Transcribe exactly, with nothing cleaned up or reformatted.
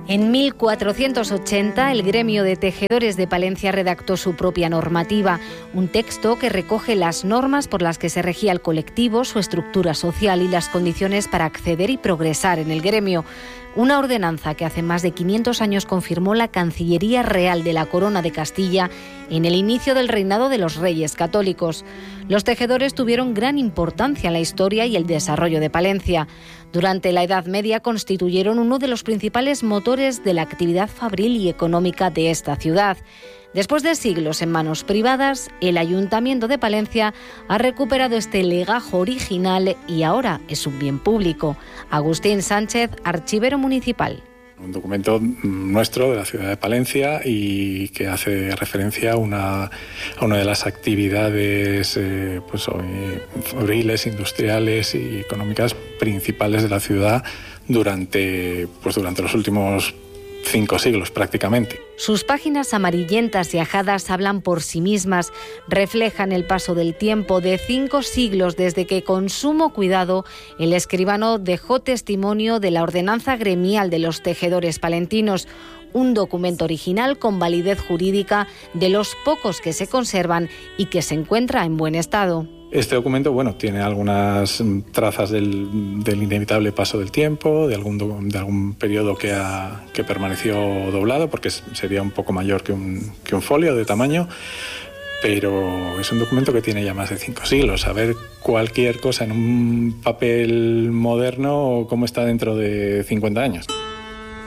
En mil cuatrocientos ochenta, el gremio de tejedores de Palencia redactó su propia normativa, un texto que recoge las normas por las que se regía el colectivo, su estructura social y las condiciones para acceder y progresar en el gremio. Una ordenanza que hace más de quinientos años confirmó la Cancillería Real de la Corona de Castilla en el inicio del reinado de los Reyes Católicos. Los tejedores tuvieron gran importancia en la historia y el desarrollo de Palencia. Durante la Edad Media constituyeron uno de los principales motores de la actividad fabril y económica de esta ciudad. Después de siglos en manos privadas, el Ayuntamiento de Palencia ha recuperado este legajo original y ahora es un bien público. Agustín Sánchez, archivero municipal. Un documento nuestro de la ciudad de Palencia y que hace referencia a una, a una de las actividades eh, pues, eh, fabriles, industriales y económicas principales de la ciudad durante, pues, durante los últimos cinco siglos prácticamente. Sus páginas amarillentas y ajadas hablan por sí mismas, reflejan el paso del tiempo de cinco siglos desde que con sumo cuidado el escribano dejó testimonio de la ordenanza gremial de los tejedores palentinos, un documento original con validez jurídica de los pocos que se conservan y que se encuentra en buen estado. Este documento, bueno, tiene algunas trazas del, del inevitable paso del tiempo, de algún, de algún periodo que, ha, que permaneció doblado, porque sería un poco mayor que un, que un folio de tamaño, pero es un documento que tiene ya más de cinco siglos. Saber cualquier cosa en un papel moderno, cómo está dentro de cincuenta años.